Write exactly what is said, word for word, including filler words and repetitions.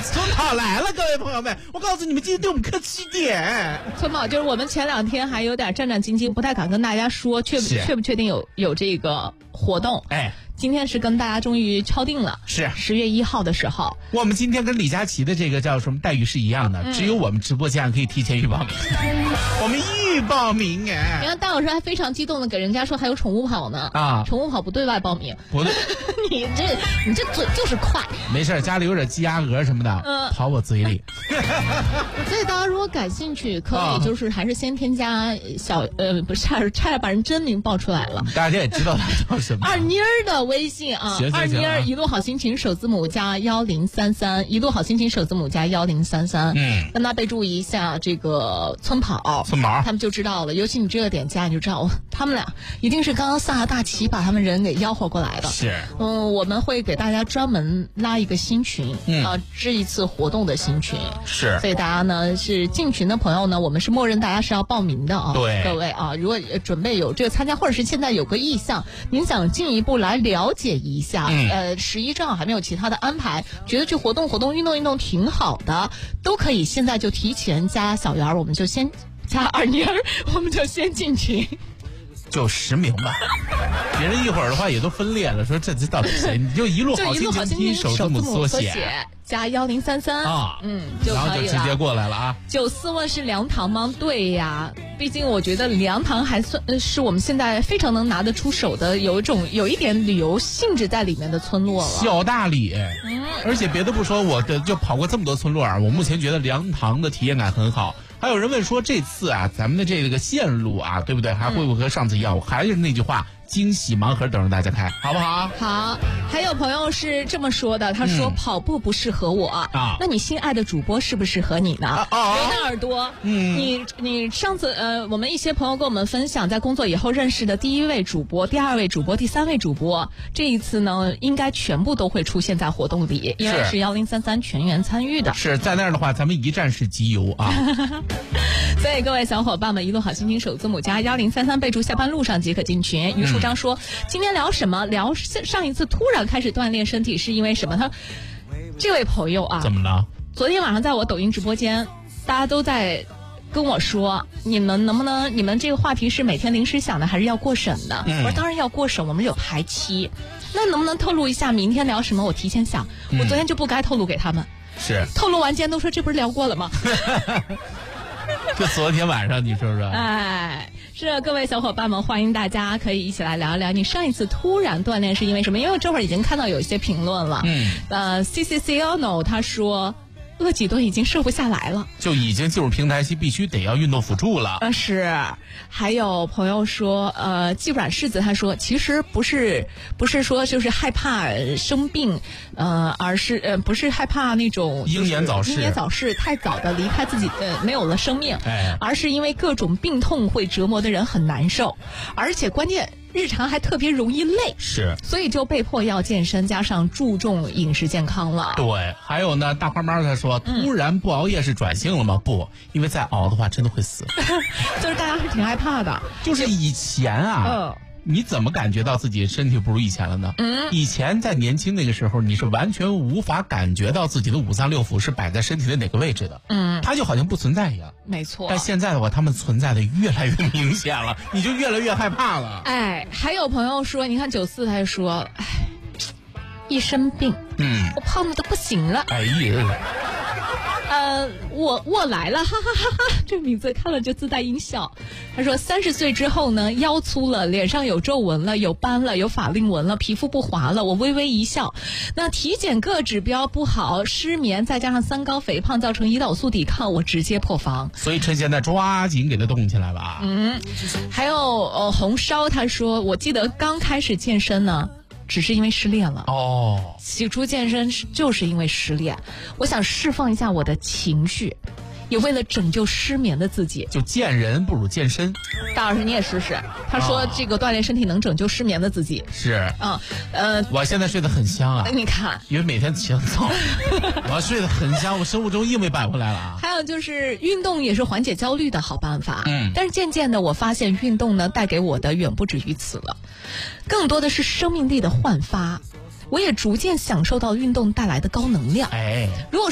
村跑来了，各位朋友们，我告诉你们，今天对我们客气点。 村跑就是我们前两天还有点战战兢兢，不太敢跟大家说，确确不确定有有这个活动。 哎， 今天是跟大家终于敲定了， 是十月一号的时候。 我们今天跟李佳琦的这个叫什么待遇是一样的，嗯、只有我们直播间可以提前预报名。我们预报名哎！ 你看大老师还非常激动的给人家说还有宠物跑呢啊！ 宠物跑不对外报名， 不对， 你这你这嘴就是快。 没事，家里有点鸡鸭鹅什么的，嗯，跑我嘴里。 所以大家如果感兴趣，可以就是还是先添加小呃不是差差点把人真名报出来了， 大家也知道他叫什么。 二妮儿的微信啊， 行行行二妮儿一路好心情首字母加幺零三三，一路好心情首字母加幺零三三，嗯，跟他备注一下这个村跑， 村跑， 他们就知道了。尤其你这个点加，你就知道他们俩一定是刚刚下了大棋，把他们人给吆喝过来的。 是， 嗯，我们会给大家专门拉一个新群，嗯啊，这一次活动的新群是， 所以大家呢是进群的朋友呢，我们是默认大家是要报名的啊。 对， 各位啊，如果准备有这个参加，或者是现在有个意向，您想进一步来了解一下，嗯、呃，十一正好还没有其他的安排，觉得去活动活动、运动运动挺好的，都可以现在就提前加小圆，我们就先加二妮儿，我们就先进群。 就实名吧，别人一会儿的话也都分裂了，说这这到底谁？你就一路好心情听首字母缩写加幺零三三啊， 嗯，就然后就直接过来了啊。 九四问是粮堂吗？对呀，毕竟我觉得粮堂还算是我们现在非常能拿得出手的，有一种有一点旅游性质在里面的村落了。 小大理，嗯，而且别的不说，我的就跑过这么多村落啊，我目前觉得粮堂的体验感很好。还有人问说这次啊，咱们的这个线路啊，对不对？还会不会和上次一样？我还是那句话，惊喜盲盒等着大家开，好不好？ 好。还有朋友是这么说的，他说、嗯、跑步不适合我啊，那你心爱的主播适不适合你呢？啊啊、维纳尔多，嗯，你你上次呃，我们一些朋友跟我们分享，在工作以后认识的第一位主播、第二位主播、第三位主播，这一次呢，应该全部都会出现在活动里，因为是幺零三三全员参与的。 是在那儿的话，咱们一站式集邮啊。 所以各位小伙伴们，一路好心情首字母加幺零三三，备注下班路上即可进群。于书章说、嗯、今天聊什么？聊上一次突然开始锻炼身体是因为什么？他这位朋友啊， 怎么了？ 昨天晚上在我抖音直播间，大家都在跟我说，你们能不能，你们这个话题是每天临时想的，还是要过审的？嗯、我说当然要过审，我们有排期。那能不能透露一下明天聊什么？我提前想，嗯、我昨天就不该透露给他们。 是透露完，今天都说这不是聊过了吗？ 就昨天晚上，你说说？ 哎，是各位小伙伴们，欢迎大家可以一起来聊一聊，你上一次突然锻炼是因为什么？因为我这会儿已经看到有一些评论了。嗯，呃 ，C C C O N O 他说。饿几顿已经瘦不下来了， 就已经进入平台期，必须得要运动辅助了。 呃，是。还有朋友说，呃，季软柿子他说，其实不是不是说就是害怕生病，呃，而是呃不是害怕那种英年早逝， 英年早逝太早的离开自己的、呃、没有了生命，哎，而是因为各种病痛会折磨的人很难受，而且关键。日常还特别容易累， 是， 所以就被迫要健身，加上注重饮食健康了。 对，还有呢，大花猫他说，嗯、突然不熬夜是转性了吗？不，因为再熬的话真的会死。 就是大家是挺害怕的， 就是以前啊。嗯你怎么感觉到自己身体不如以前了呢？嗯，以前在年轻那个时候，你是完全无法感觉到自己的五脏六腑是摆在身体的哪个位置的。嗯，它就好像不存在一样。 没错。 但现在的话，它们存在的越来越明显了，你就越来越害怕了。 哎，还有朋友说，你看九四他说，哎，一生病，嗯，我胖的都不行了。 哎呀。 呃，我我来了，哈哈哈哈！这名字看了就自带音效。他说，三十岁之后呢，腰粗了，脸上有皱纹了，有斑了，有法令纹了，皮肤不滑了。我微微一笑。那体检各指标不好，失眠再加上三高肥胖，造成胰岛素抵抗，我直接破防。 所以趁现在抓紧给它动起来吧。 嗯，还有呃红烧，他说，我记得刚开始健身呢。只是因为失恋了哦，起初健身就是因为失恋，我想释放一下我的情绪，也为了拯救失眠的自己。 就见人不如健身。 大老师你也试试，他说这个锻炼身体能拯救失眠的自己。 是，嗯，呃，我现在睡得很香啊。 你看， 因为每天起得早，我睡得很香，我生物钟又没摆回来了啊。 还有就是运动也是缓解焦虑的好办法。嗯，但是渐渐的我发现运动呢带给我的远不止于此了，更多的是生命力的焕发。我也逐渐享受到运动带来的高能量。哎，如果